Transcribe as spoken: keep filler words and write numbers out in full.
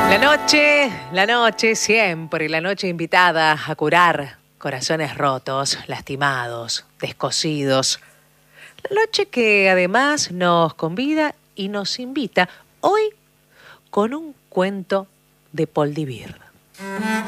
La noche, la noche, siempre la noche invitada a curar corazones rotos, lastimados, descosidos. La noche que además nos convida y nos invita hoy con un cuento de Paul Divir.